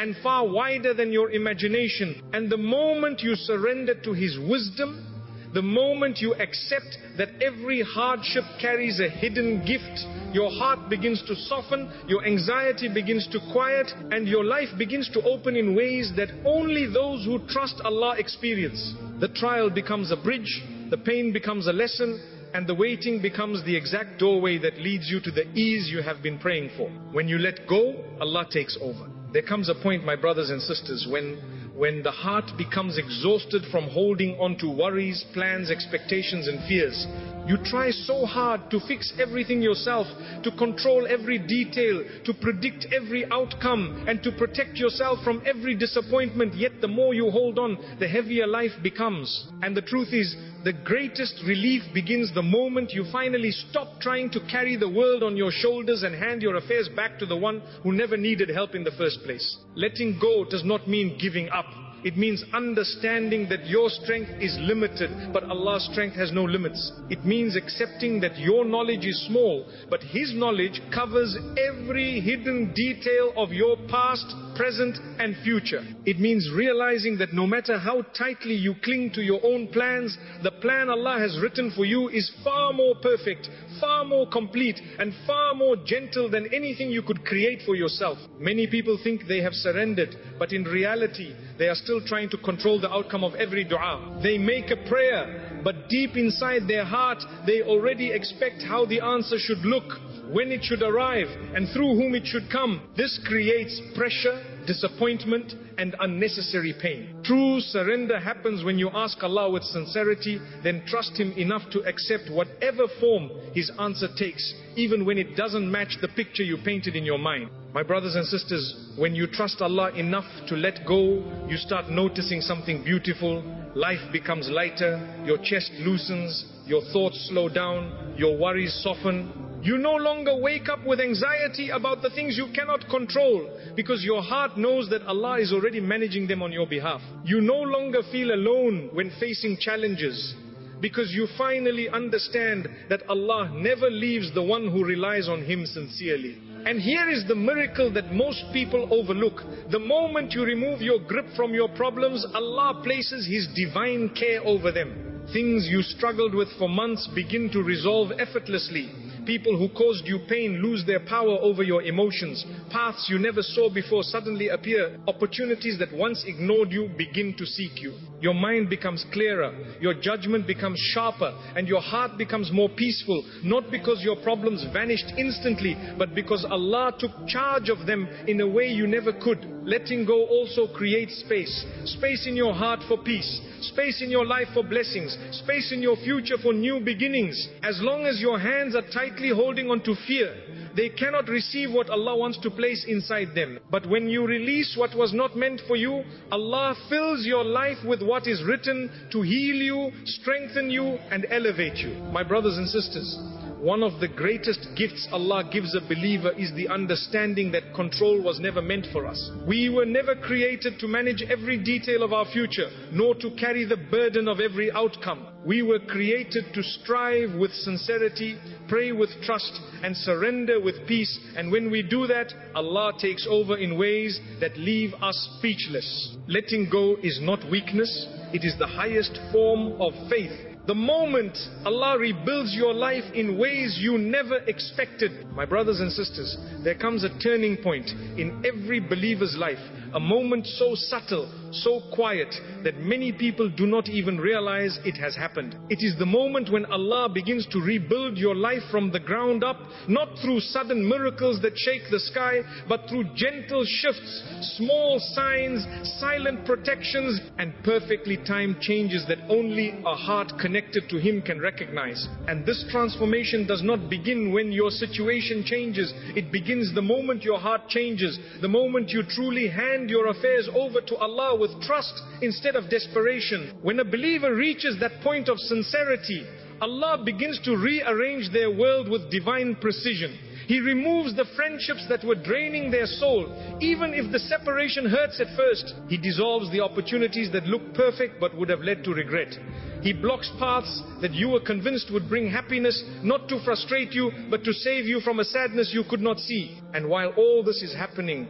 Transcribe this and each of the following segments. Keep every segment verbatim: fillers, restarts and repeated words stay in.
and far wider than your imagination. And the moment you surrender to His wisdom, the moment you accept that every hardship carries a hidden gift, your heart begins to soften, your anxiety begins to quiet, and your life begins to open in ways that only those who trust Allah experience. The trial becomes a bridge, the pain becomes a lesson, and the waiting becomes the exact doorway that leads you to the ease you have been praying for. When you let go, Allah takes over. There comes a point, my brothers and sisters, when when the heart becomes exhausted from holding on to worries, plans, expectations and fears. You try so hard to fix everything yourself, to control every detail, to predict every outcome, and to protect yourself from every disappointment. Yet the more you hold on, the heavier life becomes. And the truth is, the greatest relief begins the moment you finally stop trying to carry the world on your shoulders and hand your affairs back to the one who never needed help in the first place. Letting go does not mean giving up. It means understanding that your strength is limited, but Allah's strength has no limits. It means accepting that your knowledge is small, but His knowledge covers every hidden detail of your past, present and future. It means realizing that no matter how tightly you cling to your own plans, the plan Allah has written for you is far more perfect, far more complete and far more gentle than anything you could create for yourself. Many people think they have surrendered, but in reality they are still trying to control the outcome of every dua. They make a prayer, but deep inside their heart they already expect how the answer should look, when it should arrive and through whom it should come. This creates pressure, disappointment and unnecessary pain. True surrender happens when you ask Allah with sincerity, then trust Him enough to accept whatever form His answer takes, even when it doesn't match the picture you painted in your mind. My brothers and sisters, when you trust Allah enough to let go, you start noticing something beautiful. Life becomes lighter, your chest loosens, your thoughts slow down, your worries soften. You no longer wake up with anxiety about the things you cannot control, because your heart knows that Allah is already managing them on your behalf. You no longer feel alone when facing challenges, because you finally understand that Allah never leaves the one who relies on Him sincerely. And here is the miracle that most people overlook. The moment you remove your grip from your problems, Allah places His divine care over them. Things you struggled with for months begin to resolve effortlessly. People who caused you pain lose their power over your emotions. Paths you never saw before suddenly appear. Opportunities that once ignored you begin to seek you. Your mind becomes clearer, your judgment becomes sharper, and your heart becomes more peaceful. Not because your problems vanished instantly, but because Allah took charge of them in a way you never could. Letting go also creates space. Space in your heart for peace. Space in your life for blessings. Space in your future for new beginnings. As long as your hands are tightly holding on to fear, they cannot receive what Allah wants to place inside them. But when you release what was not meant for you, Allah fills your life with what is written to heal you, strengthen you and elevate you. My brothers and sisters, one of the greatest gifts Allah gives a believer is the understanding that control was never meant for us. We were never created to manage every detail of our future, nor to carry the burden of every outcome. We were created to strive with sincerity, pray with trust, and surrender with peace. And when we do that, Allah takes over in ways that leave us speechless. Letting go is not weakness, it is the highest form of faith. The moment Allah rebuilds your life in ways you never expected, my brothers and sisters, there comes a turning point in every believer's life. A moment so subtle, so quiet, that many people do not even realize it has happened. It is the moment when Allah begins to rebuild your life from the ground up, not through sudden miracles that shake the sky, but through gentle shifts, small signs, silent protections, and perfectly timed changes that only a heart connected to Him can recognize. And this transformation does not begin when your situation changes. It begins the moment your heart changes, the moment you truly hand your affairs over to Allah with trust instead of desperation. When a believer reaches that point of sincerity, Allah begins to rearrange their world with divine precision. He removes the friendships that were draining their soul. Even if the separation hurts at first, He dissolves the opportunities that look perfect but would have led to regret. He blocks paths that you were convinced would bring happiness, not to frustrate you, but to save you from a sadness you could not see. And while all this is happening,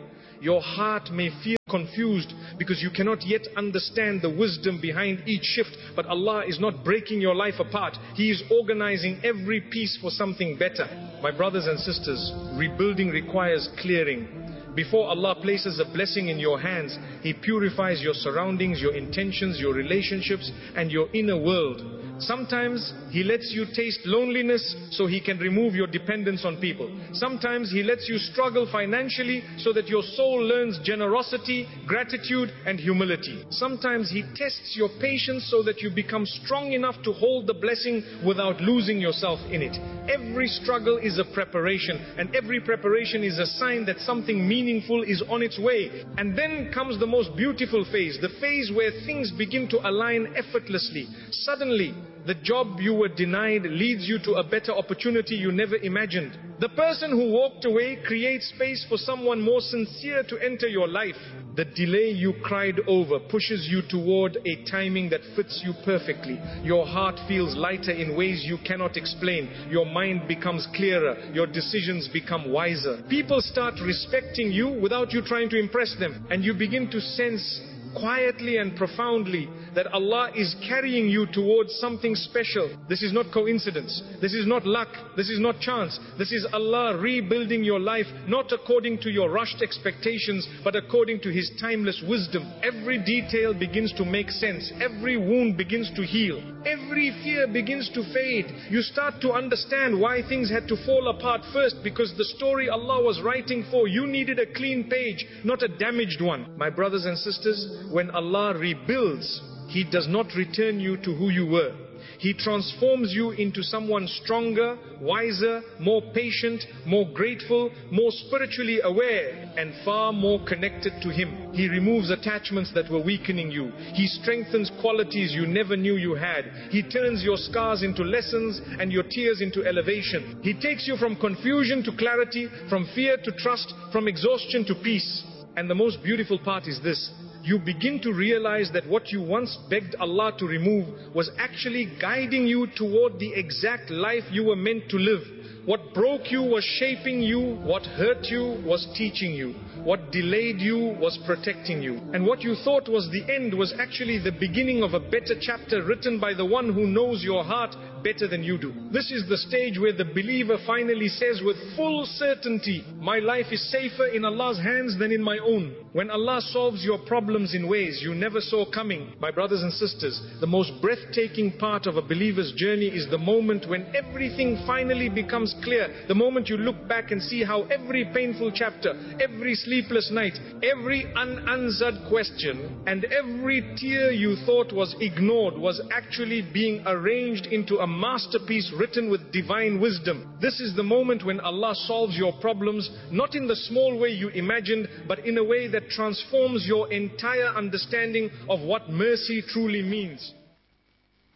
Your heart may feel confused because you cannot yet understand the wisdom behind each shift. But Allah is not breaking your life apart. He is organizing every piece for something better. My brothers and sisters, rebuilding requires clearing. Before Allah places a blessing in your hands, He purifies your surroundings, your intentions, your relationships, and your inner world. Sometimes He lets you taste loneliness so He can remove your dependence on people. Sometimes He lets you struggle financially so that your soul learns generosity, gratitude, and humility. Sometimes He tests your patience so that you become strong enough to hold the blessing without losing yourself in it. Every struggle is a preparation, and every preparation is a sign that something meaningful is on its way. And then comes the most beautiful phase, the phase where things begin to align effortlessly. Suddenly, the job you were denied leads you to a better opportunity you never imagined. The person who walked away creates space for someone more sincere to enter your life. The delay you cried over pushes you toward a timing that fits you perfectly. Your heart feels lighter in ways you cannot explain. Your mind becomes clearer. Your decisions become wiser. People start respecting you without you trying to impress them. And you begin to sense quietly and profoundly that Allah is carrying you towards something special. This is not coincidence. This is not luck. This is not chance. This is Allah rebuilding your life, not according to your rushed expectations, but according to His timeless wisdom. Every detail begins to make sense. Every wound begins to heal. Every fear begins to fade. You start to understand why things had to fall apart first, because the story Allah was writing for you needed a clean page, not a damaged one. My brothers and sisters, when Allah rebuilds, He does not return you to who you were. He transforms you into someone stronger, wiser, more patient, more grateful, more spiritually aware, and far more connected to Him. He removes attachments that were weakening you. He strengthens qualities you never knew you had. He turns your scars into lessons and your tears into elevation. He takes you from confusion to clarity, from fear to trust, from exhaustion to peace. And the most beautiful part is this: you begin to realize that what you once begged Allah to remove was actually guiding you toward the exact life you were meant to live. What broke you was shaping you. What hurt you was teaching you. What delayed you was protecting you. And what you thought was the end was actually the beginning of a better chapter written by the one who knows your heart better than you do. This is the stage where the believer finally says with full certainty, my life is safer in Allah's hands than in my own. When Allah solves your problems in ways you never saw coming, my brothers and sisters, the most breathtaking part of a believer's journey is the moment when everything finally becomes clear. The moment you look back and see how every painful chapter, every sleepless night, every unanswered question, and every tear you thought was ignored was actually being arranged into a masterpiece written with divine wisdom. This is the moment when Allah solves your problems, not in the small way you imagined, but in a way that transforms your entire understanding of what mercy truly means.